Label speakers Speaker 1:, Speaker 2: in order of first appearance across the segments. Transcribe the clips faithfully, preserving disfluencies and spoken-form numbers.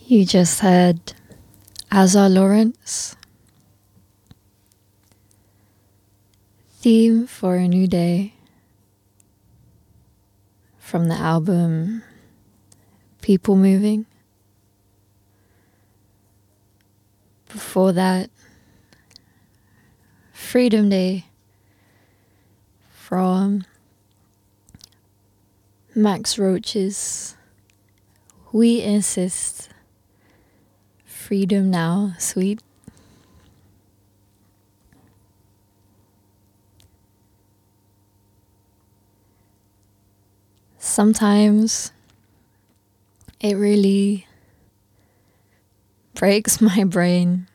Speaker 1: You just heard Azar Lawrence, Theme for a New Day, from the album People Moving. Before that, Freedom Day from Max Roach's We Insist. Freedom Now, Sweet. Sometimes it really breaks my brain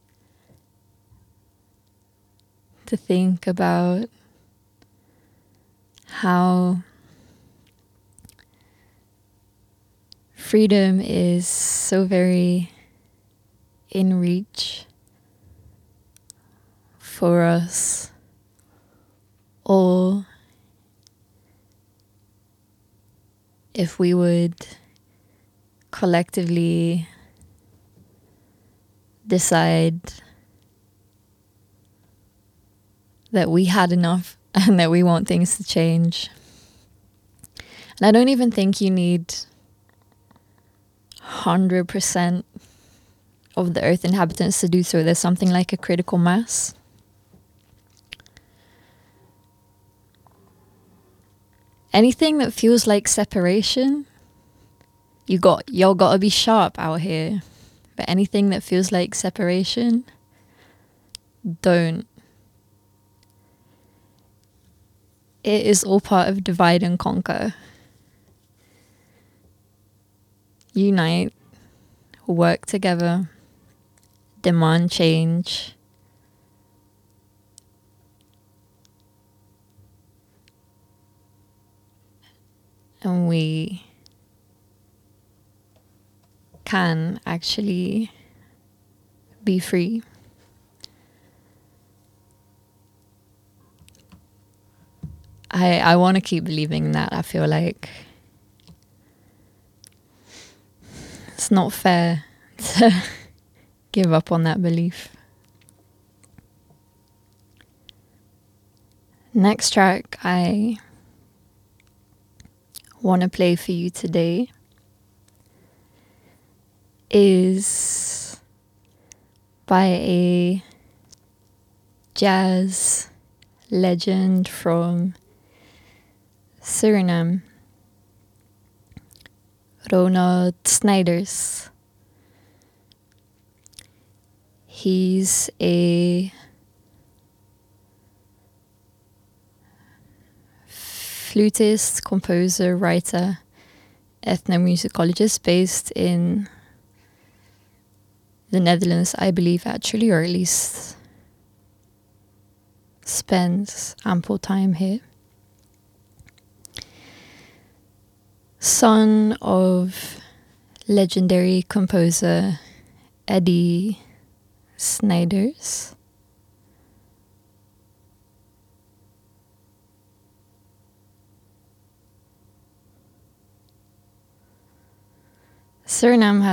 Speaker 1: to think about how freedom is so very in reach for us all if we would collectively decide that we had enough and that we want things to change. And I don't even think you need one hundred percent of the Earth inhabitants to do so. There's something like a critical mass. Anything that feels like separation, you got y'all gotta be sharp out here. But anything that feels like separation, don't. It is all part of divide and conquer. Unite, work together, demand change. And we can actually be free. I I want to keep believing in that. I feel like it's not fair to give up on that belief. Next track I want to play for you today is by a jazz legend from Suriname, Ronald Snijders. He's a flutist, composer, writer, ethnomusicologist based in the Netherlands, I believe, actually, or at least spends ample time here. Son of legendary composer Eddie Snijders. Suriname has